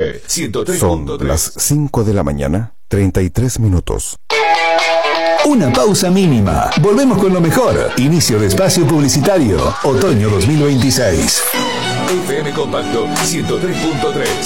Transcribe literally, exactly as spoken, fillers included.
F, ciento tres Son punto tres. las cinco de la mañana, treinta y tres minutos. Una pausa mínima. Volvemos con lo mejor. Inicio de espacio publicitario. Otoño dos mil veintiséis. F M Compacto ciento tres punto tres.